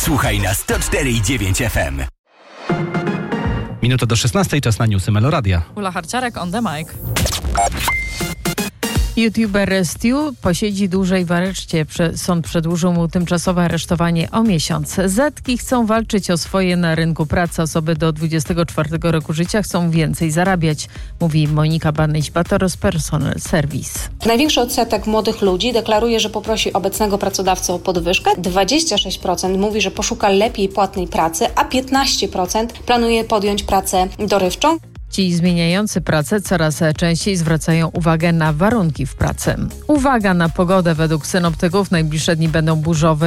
Słuchaj na 104,9 FM. Minuta do 16, czas na newsy Meloradia. Ula Harciarek on the mic. YouTuber Stu posiedzi dłużej w areszcie. Sąd przedłużył mu tymczasowe aresztowanie o miesiąc. Zetki chcą walczyć o swoje na rynku pracy. Osoby do 24 roku życia chcą więcej zarabiać, mówi Monika Banyś-Bator z Personal Service. Największy odsetek młodych ludzi deklaruje, że poprosi obecnego pracodawcę o podwyżkę. 26% mówi, że poszuka lepiej płatnej pracy, a 15% planuje podjąć pracę dorywczą. Ci zmieniający pracę coraz częściej zwracają uwagę na warunki w pracy. Uwaga na pogodę. Według synoptyków najbliższe dni będą burzowe.